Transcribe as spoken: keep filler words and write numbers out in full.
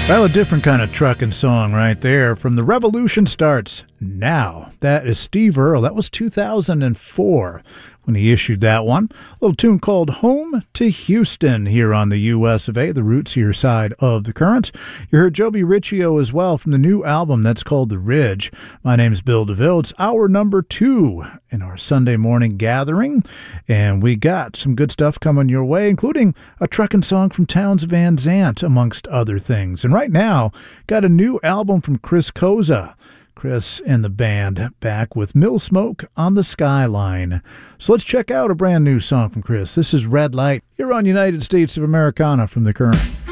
Well, a different kind of trucking song right there from The Revolution Starts Now. That is Steve Earle. That was two thousand four when he issued that one. A little tune called Home to Houston here on the U S of A, the Roots here side of the current. You heard Joby Riccio as well from the new album that's called The Ridge. My name's Bill DeVille. It's hour number two in our Sunday morning gathering, and we got some good stuff coming your way, including a trucking song from Townes Van Zandt, amongst other things. And right now, got a new album from Chris Koza. Chris and the band back with Mill Smoke on the Skyline. So let's check out a brand new song from Chris. This is Red Light. You're on United States of Americana from the Current.